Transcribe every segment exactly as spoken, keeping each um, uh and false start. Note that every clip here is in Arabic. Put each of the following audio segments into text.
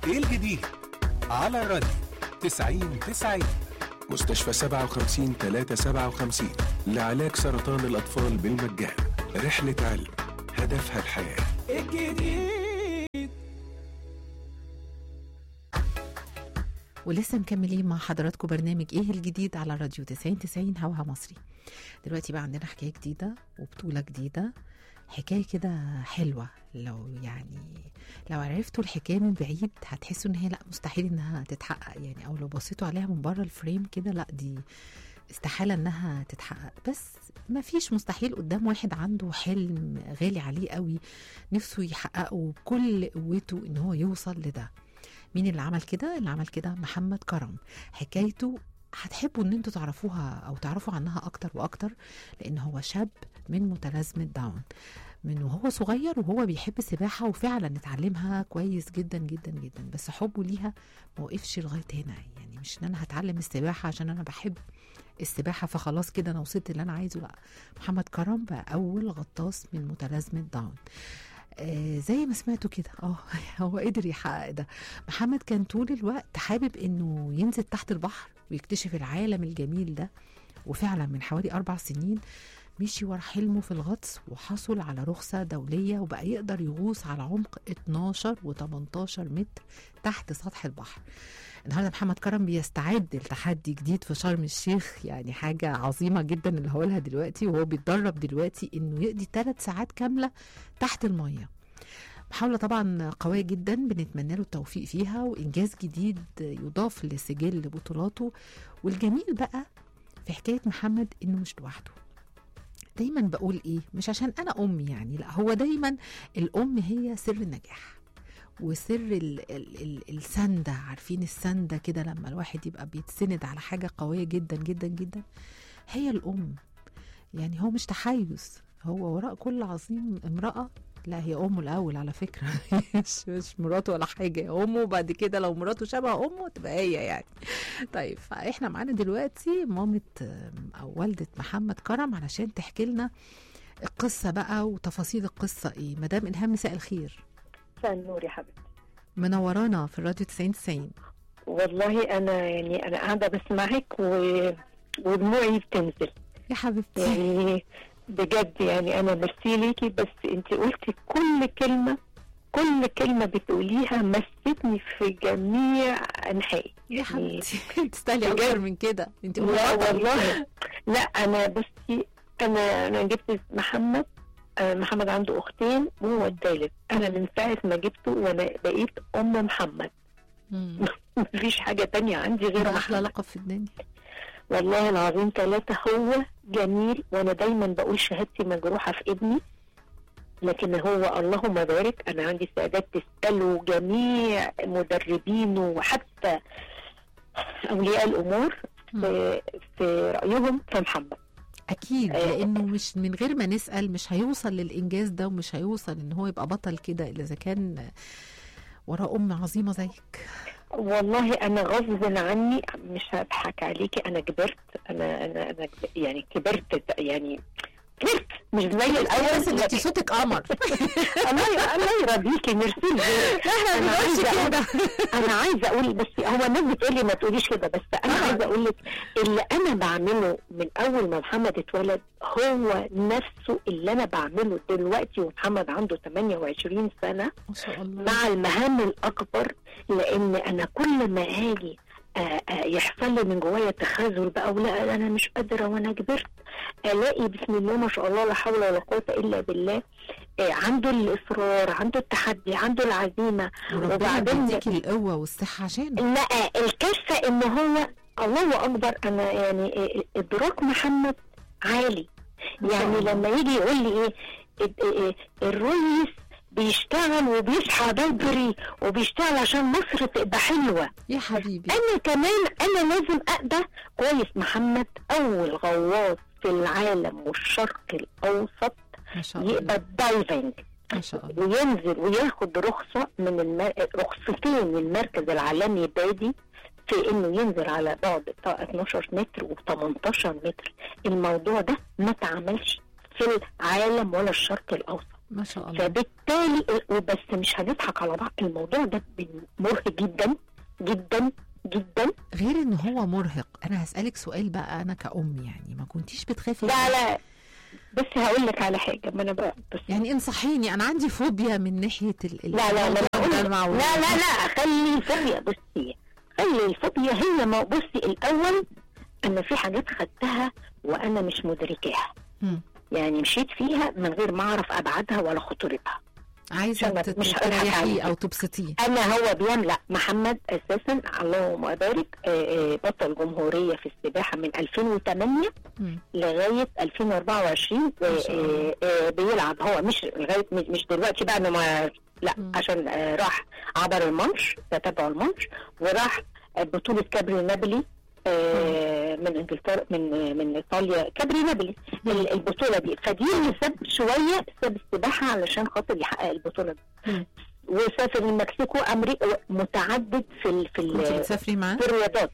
ايه الجديد على الراديو تسعين تسعين. مستشفى سبعة وخمسين ثلاثة سبعة وخمسين لعلاج سرطان الأطفال بالمجان. رحلة علم هدفها الحياة. الجديد. ولسه مكملين مع حضراتكم برنامج ايه الجديد على راديو تسعين تسعين هواها مصري. دلوقتي بقى عندنا حكاية جديدة وبطولة جديدة، حكاية كده حلوة. لو يعني لو عرفتوا الحكاية من بعيد هتحسوا ان هي لا مستحيل انها تتحقق يعني، او لو بصيتوا عليها من بره الفريم كده لا دي استحالة انها تتحقق. بس ما فيش مستحيل قدام واحد عنده حلم غالي عليه قوي نفسه يحققه بكل قوته ان هو يوصل لده. مين اللي عمل كده؟ اللي عمل كده محمد كرم. حكايته هتحبوا ان انتوا تعرفوها او تعرفوا عنها اكتر واكتر، لان هو شاب من متلازمة داون من وهو صغير وهو بيحب السباحة وفعلا اتعلمها كويس جدا جدا جدا، بس حبه ليها ما وقفش لغاية هنا. يعني مش ان انا هتعلم السباحة عشان انا بحب السباحة فخلاص كده انا وصلت اللي انا عايزه، لا. محمد كرم بقى اول غطاس من متلازمة داون. آه زي ما سمعتوا كده اه هو قدر يحقق ده. محمد كان طول الوقت حابب انه ينزل تحت البحر ويكتشف العالم الجميل ده، وفعلا من حوالي اربع سنين مشي ورا حلمه في الغطس وحصل على رخصة دولية وبقى يقدر يغوص على عمق اتناشر وتمنتاشر متر تحت سطح البحر. النهارده محمد كرم بيستعد لتحدي جديد في شرم الشيخ، يعني حاجة عظيمة جدا اللي هقولها دلوقتي، وهو بيتدرب دلوقتي انه يقضي ثلاث ساعات كاملة تحت المية. محاولة طبعا قوية جدا بنتمنى له التوفيق فيها وإنجاز جديد يضاف لسجل بطولاته. والجميل بقى في حكاية محمد إنه مش لوحده. دايما بقول إيه، مش عشان أنا أم يعني، لا، هو دايما الأم هي سر النجاح وسر ال ال ال السندة. عارفين السندة كده لما الواحد يبقى بيتسند على حاجة قوية جدا جدا جدا، هي الأم. يعني هو مش تحيز، هو وراء كل عظيم امرأة، لا هي أمه الأول على فكرة مش مش مراته ولا حاجة، أمه وبعد كده لو مراته شبه أمه تبقى هي يعني. طيب فإحنا معانا دلوقتي مامة أو والدة محمد كرم علشان تحكي لنا القصة بقى وتفاصيل القصة إيه. مدام إلهام مساء الخير. مساء النور يا حبيبتي، منورانا في الراديو تسعين تسعين. والله أنا يعني أنا قاعدة بسمعك و... ودموعي بتنزل يا حبيبتي يعني بجد. يعني أنا ميرسي ليكي، بس أنت قلتي كل كلمة كل كلمة بتقوليها مستني في جميع أنحائي. يا حبيبتي تستاهلي أكتر من كده أنت. لا والله لا، أنا بصي أنا أنا جبت محمد محمد عنده أختين وهو الثالث. أنا من ساعة ما جبته وأنا بقيت أم محمد. مفيش حاجة تانية عندي غير محمد. أحلى لقب في الدنيا والله العظيم ثلاثة. هو جميل، وأنا دايما بقول شهادتي مجروحة في ابني، لكن هو اللهم بارك. أنا عندي سعادات تسألوا جميع مدربينه وحتى أولياء الأمور في, في رأيهم في محمد. أكيد، لأنه مش من غير ما نسأل مش هيوصل للإنجاز ده، ومش هيوصل إن هو يبقى بطل كده إلا إذا كان وراء أم عظيمة زيك. والله أنا غصب عني مش هضحك عليكي، أنا كبرت. أنا أنا أنا يعني كبرت يعني كبرت مش زي الأول. بس انتي صوتك قمر الله الله يرضيكي. ميرسي. احنا بنقولش كده. انا عايزه اقول، بس هو الناس بتقولي ما تقوليش كده، بس انا عايزه اقول لك اللي انا بعمله من اول ما محمد اتولد هو نفسه اللي انا بعمله دلوقتي ومحمد عنده ثمانية وعشرين سنة ما شاء الله، مع المهام الاكبر. لان انا كل ما هاجي يحصل لي من جوايا تخاذل بقى، ولا انا مش قادره وانا كبرت، الاقي بسم الله ما شاء الله لا حول ولا قوه الا بالله عنده الاصرار، عنده التحدي، عنده العزيمه، وبعدين بيديكي القوه والصحه. عشان لا الكفه ان هو الله اكبر. انا يعني ادراك محمد عالي. يعني لما يجي يقول لي ايه, إيه الرئيس بيشتغل وبيصحى بدري وبيشتغل عشان مصر تبقى حلوة يا حبيبي، انا كمان انا لازم ابقى كويس. محمد اول غواص في العالم والشرق الاوسط ما شاء الله يبقى الدايفنج ما شاء الله، وينزل وياخد رخصة من المر... رخصتين المركز العالمي بادي في انه ينزل على بعد اتناشر متر و18 متر. الموضوع ده ما تعملش في العالم ولا الشرق الاوسط. ما شاء الله. فبالتالي وبس مش هنضحك على بعض، الموضوع ده مرهق جدا جدا جدا. غير ان هو مرهق، انا هسألك سؤال بقى، انا كأم يعني ما كنتيش بتخافي؟ لا لا بس هقول لك على حاجه، ما انا بقى بس يعني انصحيني، انا عندي فوبيا من ناحيه ال لا لا لا لا لا لا لا خلي الفوبيا، بصي خلي الفوبيا هي ما بصي الاول انا في حاجات خدتها وانا مش مدركاها، يعني مشيت فيها من غير ما اعرف ابعادها ولا خطورتها، عايزه تريحيه او تبسطيه. انا هو بيعمل لا محمد اساسا اللهم بارك بطل جمهوريه في السباحه من ألفين وثمانية م. لغايه ألفين وأربعة وعشرين بيلعب، هو مش لغايه مش دلوقتي بقى ما لا م. عشان راح عبر المانش، تتابعوا المانش، وراح بطوله كابري نابولي من انجلترا من من ايطاليا، كابري نابولي البطوله دي، فدي اللي ساب شويه ساب السباحه علشان خاطر يحقق البطوله دي. وسافر المكسيك وامريكا، متعدد في ال في بتسافري معاه في الرياضات.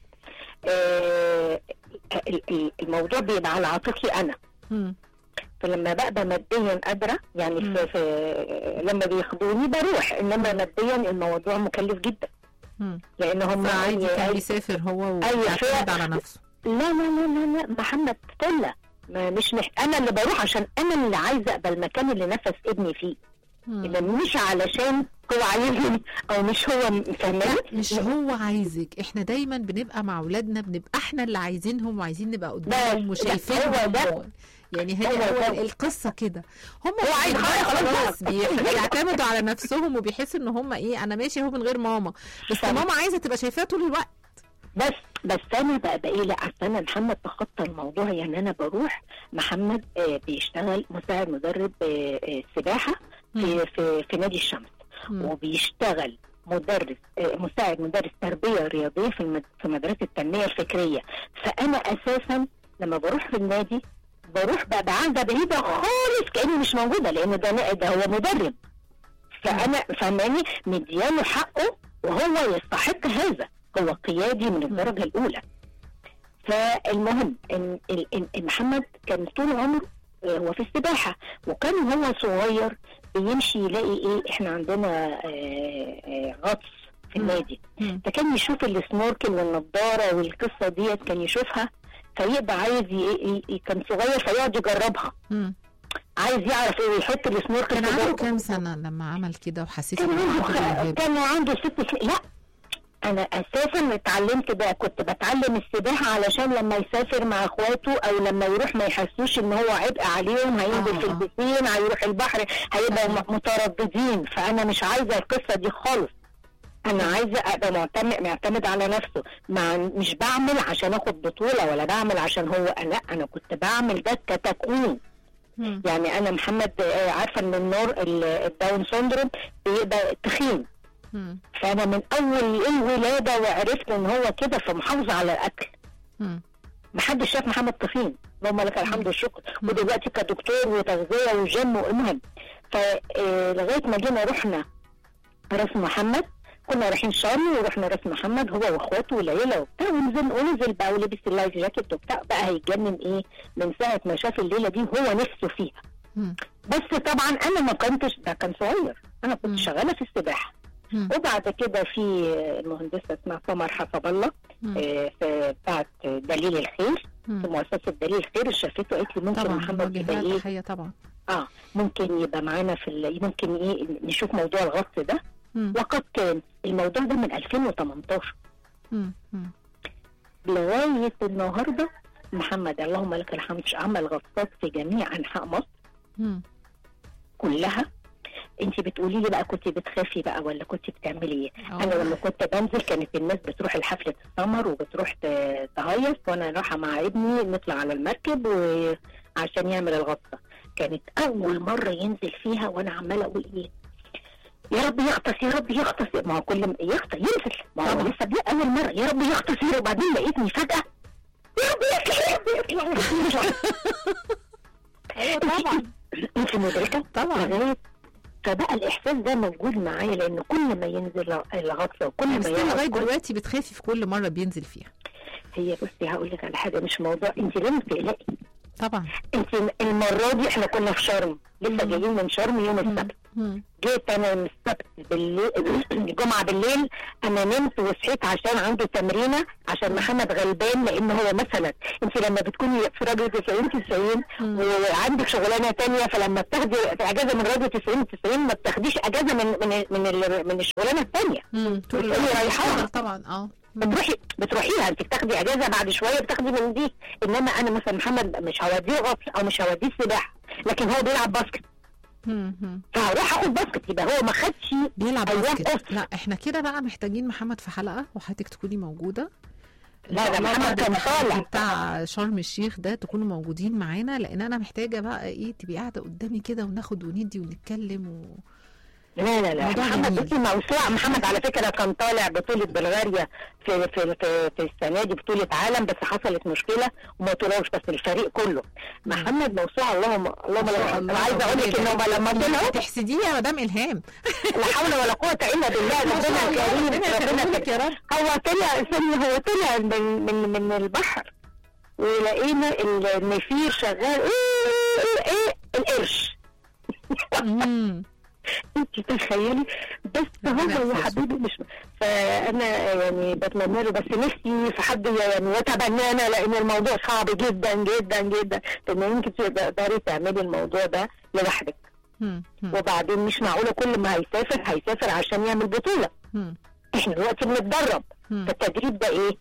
آه الموضوع بيبقى على عاتقي انا، م. فلما بقى ماديا قادره يعني في, في لما بياخدوني بروح، انما ماديا الموضوع مكلف جدا، لان هم عادي كان بيسافر هو ويعتمد على نفسه. لا لا لا لا لا محمد طلع ما مش مح... انا اللي بروح عشان انا اللي عايزه اقبل المكان اللي نفس ابني فيه، يبقى مش علشان هو عايزني او مش هو فاهماني، مش هو عايزك. احنا دايما بنبقى مع اولادنا بنبقى احنا اللي عايزينهم وعايزين نبقى قدامهم وشايفينهم، يعني هي هو القصه كده. هم خلاص بيعتمدوا على نفسهم وبيحسوا ان هم ايه، انا ماشي اهو من غير ماما، بس ماما عايزه تبقى شايفاها طول الوقت. بس بس انا بقى بقى ايه، لا انا محمد تخطى الموضوع، يعني انا بروح محمد آه بيشتغل مساعد مدرب آه آه سباحه في في في نادي الشمس، م. وبيشتغل مدرس آه مساعد مدرس تربيه رياضيه في المد... في مدرسه التنميه الفكريه. فانا اساسا لما بروح في النادي بروح بقى بعادة بعيدة خالص كأني مش موجودة، لأن ده, ده هو مدرب، فأنا فهماني مدياله حقه وهو يستحق هذا، هو قيادي من الدرجة الأولى. فالمهم إن, إن, إن محمد كان طول عمره هو في السباحة، وكان هو صغير بيمشي يلاقي إيه، إحنا عندنا غطس في النادي، فكان يشوف السنوركل والنضارة والقصة ديت كان يشوفها، فيبقى عايز ي... ي... كان صغير فيقعد يجربها، مم. عايز يعرف ايه ويحط السنوركل. كان عنده كام سنه لما عمل كده وحسيت كان عنده كان عنده ست سنين. لا انا اساسا اتعلمت بقى، كنت بتعلم السباحه علشان لما يسافر مع اخواته او لما يروح ما يحسوش ان هو عبء عليهم، هينزل آه. في البسين، هيروح البحر، هيبقى آه. مترددين، فانا مش عايزه القصه دي خالص. انا عايزه ابقى معتمد معتمد على نفسه، مع مش بعمل عشان اخد بطوله ولا بعمل عشان هو، لا انا كنت بعمل ده كتكوين. يعني انا محمد عارفه ان النور الداون سندروم بيبقى تخين، فانا من اول الولاده وعرفت ان هو كده، فمحافظه على الاكل. محدش شاف محمد تخين، اللهم لك الحمد والشكر، ودلوقتي كدكتور وتغذيه وجيم والمهم. فلغايه ما جينا رحنا راس محمد، كنا رايحين شرم ورحنا راس محمد هو واخواته والعيله وبتاع، ونزل ونزل بقى ولبس اللايف جاكيت وبتاع، بقى هيتجنن ايه من ساعه ما شاف الليله دي هو نفسه فيها. م. بس طبعا انا ما كنتش، ده كان صغير، انا كنت م. شغاله في السباحه. م. وبعد كده في المهندسه اسمها سمر حسب الله آه في بتاعت دليل الخير، م. في مؤسسه دليل الخير، شافته قالت لي ممكن محمد يبقى ايه طبعا اه ممكن يبقى معانا في ممكن ايه نشوف موضوع الغطس ده. مم. وقد كان الموضوع ده من ألفين وثمانية عشر لغاية النهاردة. محمد اللهم لك الحمد عمل غطسات في جميع أنحاء مصر مم. كلها. انت بتقولي لي بقى كنت بتخافي بقى ولا كنت بتعملي ايه؟ انا لما كنت بنزل كانت الناس بتروح لحفلة السمر وبتروح تهيص، وانا رايحة مع ابني نطلع على المركب وعشان يعمل الغطسة. كانت أول مرة ينزل فيها وانا عمالة اقول ايه، يا رب يغطس يا رب يغطس، ما هو كل ما يغطس ينزل، ما هو لسه دي اول مره يا رب يغطس، وبعدين لقيتني فجاه يا رب يطلع يا رب يطلع ايوه طبعا انت مدركه طبعا. فبقى الاحساس ده موجود معايا، لان كل ما ينزل الغطس وكل ما ينزل لغايه دلوقتي بتخافي في كل مره بينزل فيها. هي بصي هقول لك على حاجه، مش موضوع انت لازم تقلقي، طبعا. انت المره دي احنا كنا في شرم، لسه جايين من شرم يوم السبت. جيت انا من السبت بالليل الجمعه بالليل، انا نمت وصحيت عشان عنده تمرينه عشان محمد غلبان، لان هو مثلا انت لما بتكوني في راديو تسعين تسعين وعندك شغلانه تانية، فلما بتاخدي في اجازه من راديو تسعين تسعين ما بتاخديش اجازه من من من, من الشغلانه الثانيه. بتقولي رايحه طبعا. اه بتروحي بتروحيها انت بتاخدي اجازه بعد شويه بتاخدي من دي. انما انا مثلا محمد مش هوديه غطس او مش هوديه سباحه، لكن هو بيلعب باسكت، فهروح اخد باسكت، يبقى هو ما خدش بيلعب باسكت. لا احنا كده بقى محتاجين محمد في حلقه وحضرتك تكوني موجوده. لا ده محمد كان طالع بتاع شرم الشيخ ده، تكونوا موجودين معانا، لان انا محتاجه بقى ايه تبقي قاعده قدامي كده وناخد وندي ونتكلم و... لا لا لا محمد بيجي موسوعة. محمد على فكرة كان طالع بطولة بلغاريا في في في, في السنة دي بطولة عالم، بس حصلت مشكلة وما طلعوش، بس الفريق كله. محمد موسوعة. اللهم اللهم انا عايزة اقول لك انهم لما طلعوا تحسديه يا مدام الهام. لا حول ولا قوة الا بالله. ربنا كريم ربنا يا رب. هو طلع ثانية هو طلع من من من البحر ولقينا النفير شغال ايه ايه القرش. انت تخيلي بس هو يا حبيبي مش. فانا يعني بتمنى له، بس نفسي في حد يعني يتبنانا، لان الموضوع صعب جدا جدا جدا، لان يمكن تقدري تعملي الموضوع ده لوحدك. وبعدين مش معقوله كل ما هيسافر هيسافر عشان يعمل بطوله. احنا دلوقتي بنتدرب، فالتدريب ده ايه؟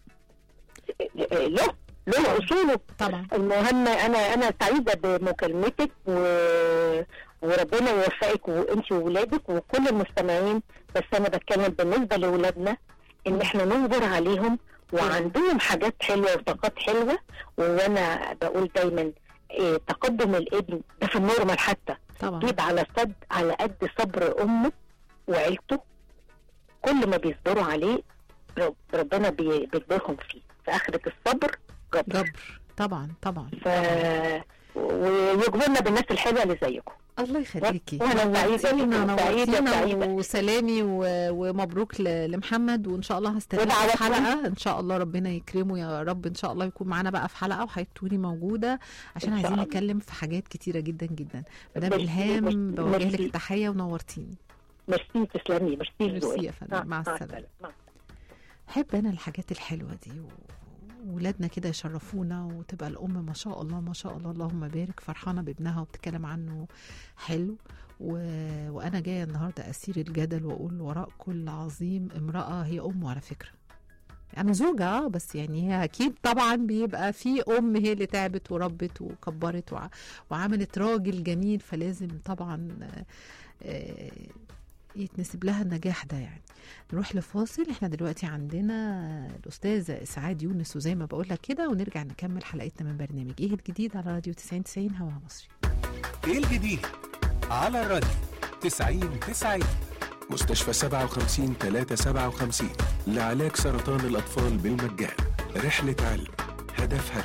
له له اصوله طبعا. المهم انا انا سعيده بمكالمتك و... وربنا يوفقك وانت وولادك وكل المستمعين. بس انا بتكلم بالنسبه لاولادنا ان احنا ننظر عليهم وعندهم حاجات حلوه وطاقات حلوه. وانا بقول دايما إيه تقدم الابن ده في النورمال حتى طبعا جيب على صد على قد صبر امه وعيلته. كل ما بيصبروا عليه ربنا بيجبرهم فيه في اخره الصبر جبر, جبر. طبعا طبعا. ف... ويجبرنا بالناس الحلوه اللي زيكم. الله يخليكي. وانا سعيده سعيده وسلامي ومبروك لمحمد، وان شاء الله هستناك في حلقه ان شاء الله. ربنا يكرمه يا رب، ان شاء الله يكون معانا بقى في حلقه وحضرتك تكوني موجوده عشان عايزين نتكلم في حاجات كتيره جدا جدا. مدام الهام بوجه لك تحيه ونورتيني. ميرسي تسلمي. ميرسي ميرسي يا فندم. مع السلامه. بحب انا الحاجات الحلوه دي، ولادنا كده يشرفونا، وتبقى الام ما شاء الله ما شاء الله اللهم بارك فرحانه بابنها وبتتكلم عنه حلو. و... وانا جايه النهارده اسير الجدل واقول وراء كل عظيم امراه هي امه. على فكره انا زوجه بس يعني هي اكيد طبعا بيبقى في ام هي اللي تعبت وربت وكبرت وع... وعملت راجل جميل، فلازم طبعا آه يتنسب لها النجاح ده. يعني نروح لفاصل. احنا دلوقتي عندنا الأستاذة إسعاد يونس وزي ما بقول لك كده، ونرجع نكمل حلقتنا من برنامج ايه الجديد على راديو تسعين تسعين هواها مصري. ايه الجديد على الراديو تسعين تسعين. مستشفى سبعة وخمسين ثلاثة سبعة وخمسين لعلاج سرطان الأطفال بالمجان. رحلة علم هدفها